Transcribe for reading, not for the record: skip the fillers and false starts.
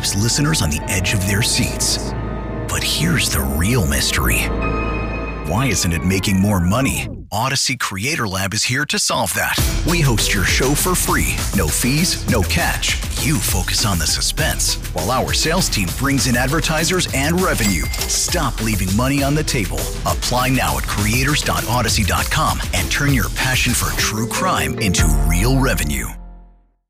keeps listeners on the edge of their seats. But here's the real mystery. Why isn't it making more money? Odyssey Creator Lab is here to solve that. We host your show for free. No fees, no catch. You focus on the suspense, while our sales team brings in advertisers and revenue. Stop leaving money on the table. Apply now at creators.odyssey.com and turn your passion for true crime into real revenue.